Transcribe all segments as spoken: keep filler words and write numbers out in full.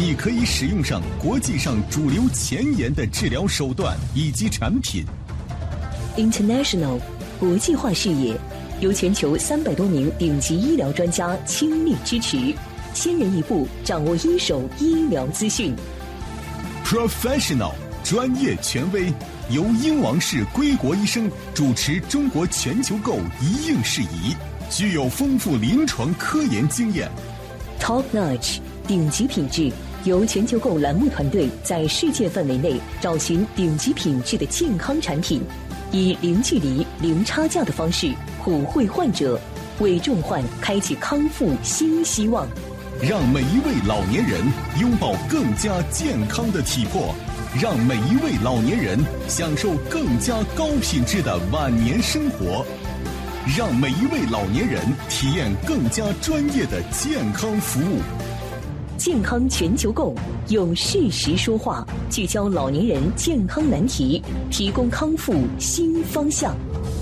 你可以使用上国际上主流前沿的治疗手段以及产品。 International 国际化视野，由全球三百多名顶级医疗专家倾力支持，先人一步掌握一手医疗资讯。 Professional 专业权威，由英王氏归国医生主持中国全球购一应事宜，具有丰富临床科研经验。 Top Notch 顶级品质，由全球购栏目团队在世界范围内找寻顶级品质的健康产品，以零距离、零差价的方式普惠患者，为重患开启康复新希望。 让每一位老年人拥抱更加健康的体魄，让每一位老年人享受更加高品质的晚年生活，让每一位老年人体验更加专业的健康服务。 健康全球购用事实说话，聚焦老年人健康难题，提供康复新方向。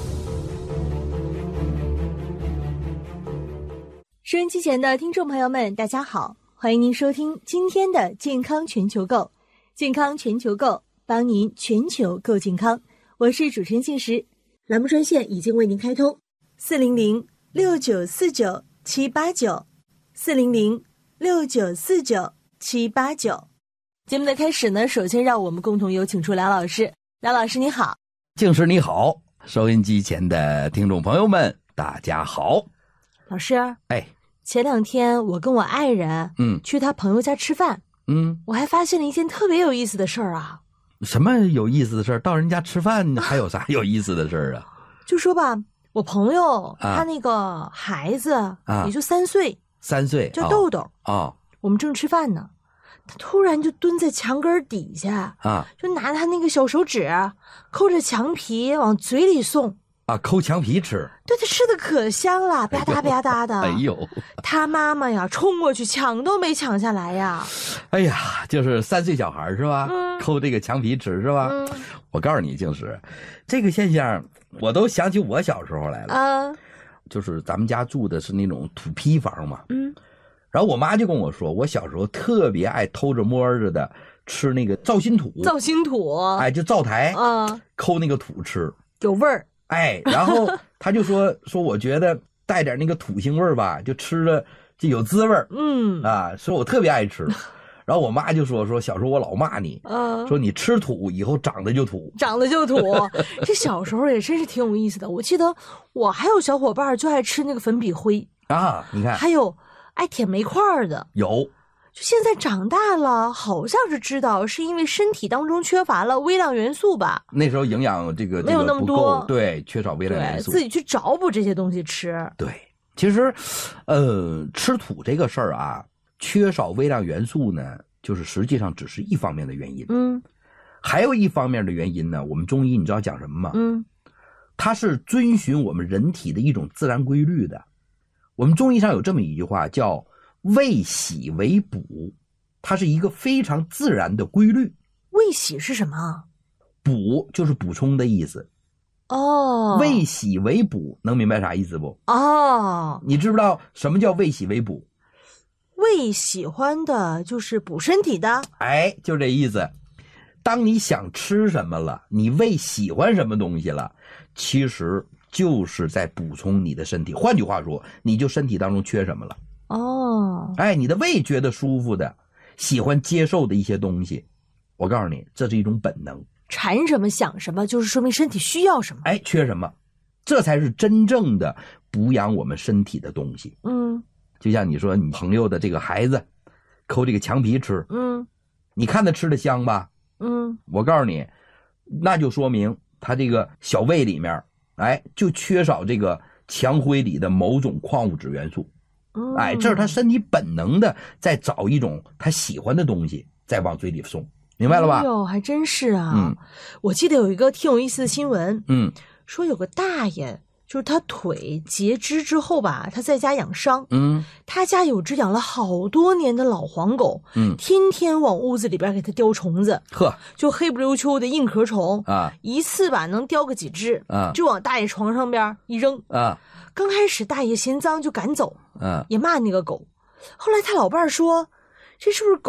收音机前的听众朋友们，大家好，欢迎您收听今天的健康全球购。健康全球购，帮您全球购健康。我是主持人信实，栏目专线已经为您开通，四零零六九四九七八九，四零零六九四九七八九。节目的开始呢，首先让我们共同有请出梁老师。梁老师你好。 静师你好，收音机前的听众朋友们大家好。 老师， 哎， 前两天我跟我爱人嗯去他朋友家吃饭， 嗯， 我还发现了一件特别有意思的事儿啊。 什么有意思的事儿？到人家吃饭还有啥有意思的事儿啊？ 就说吧，我朋友、 啊、 他那个孩子、 啊、 也就三岁， 三岁叫豆豆啊、哦， 我们正吃饭呢，他突然就蹲在墙根底下啊， 就拿他那个小手指抠着墙皮往嘴里送啊，抠墙皮吃。 对，他吃的可香了，吧嗒吧嗒的。 哎呦， 他妈妈呀冲过去抢都没抢下来呀。 哎呀，就是三岁小孩是吧、 嗯、 抠这个墙皮吃是吧、 嗯、 我告诉你静师，这个现象我都想起我小时候来了啊， 就是咱们家住的是那种土坯房嘛， 嗯， 然后我妈就跟我说，我小时候特别爱偷着摸着的吃那个造心土， 造心土， 哎，就灶台啊， 抠那个土吃， 有味儿， 哎，然后他就说说我觉得带点那个土腥味儿吧，就吃了就有滋味儿， 嗯啊，说我特别爱吃。然后我妈就说说小时候我老骂你， 啊， 说你吃土以后长得就土， 长得就土。这小时候也真是挺有意思的。我记得我还有小伙伴就爱吃那个粉笔灰啊，你看， 还有爱舔煤块的， 有。 就现在长大了，好像是知道是因为身体当中缺乏了微量元素吧？ 那时候营养这个没有那么多， 对，缺少微量元素， 自己去找补这些东西吃。 对，其实，呃，吃土这个事儿啊，缺少微量元素呢，就是实际上只是一方面的原因。 嗯， 还有一方面的原因呢，我们中医你知道讲什么吗？ 嗯， 它是遵循我们人体的一种自然规律的。我们中医上有这么一句话叫为喜为补，它是一个非常自然的规律。 为喜是什么？ 补就是补充的意思。 哦， 为喜为补，能明白啥意思不？ 哦， 你知不知道什么叫为喜为补？ 为喜欢的就是补身体的， 哎，就这意思。当你想吃什么了，你为喜欢什么东西了，其实就是在补充你的身体。换句话说，你就身体当中缺什么了。 哦， 哎，你的胃觉得舒服的，喜欢接受的一些东西，我告诉你，这是一种本能。 馋什么想什么，就是说明身体需要什么。 哎，缺什么，这才是真正的补养我们身体的东西。 嗯， 就像你说你朋友的这个孩子抠这个墙皮吃， 嗯， 你看他吃的香吧？ 嗯， 我告诉你，那就说明他这个小胃里面，哎，就缺少这个墙灰里的某种矿物质元素。 嗯， 哎，这是他身体本能的在找一种他喜欢的东西，再往嘴里送，明白了吧？ 哎呦，还真是啊。 嗯， 我记得有一个挺有意思的新闻， 嗯， 说有个大爷，就是他腿截肢之后吧，他在家养伤， 嗯， 他家有只养了好多年的老黄狗， 嗯， 天天往屋子里边给他叼虫子， 呵， 就黑不溜秋的硬壳虫啊， 一次吧能叼个几只啊， 就往大爷床上边一扔啊。 刚开始大爷嫌脏就赶走， 啊， 也骂那个狗，后来他老伴儿说，这是不是狗